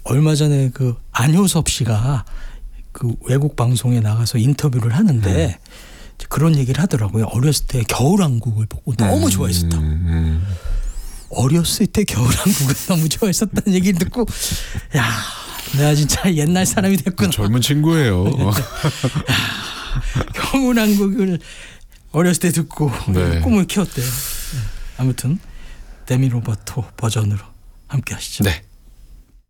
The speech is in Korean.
얼마 전에 그 안효섭 씨가 그 외국 방송에 나가서 인터뷰를 하는데 그런 얘기를 하더라고요. 어렸을 때 겨울왕국을 보고 너무 좋아했었다고. 어렸을 때 겨울왕국을 너무 좋아했었다는 얘기를 듣고 야, 내가 진짜 옛날 사람이 됐구나. 젊은 친구예요. 겨울왕국을 어렸을 때 듣고 네. 꿈을 키웠대요. 아무튼 데미 로버토 버전으로 함께 하시죠. 네.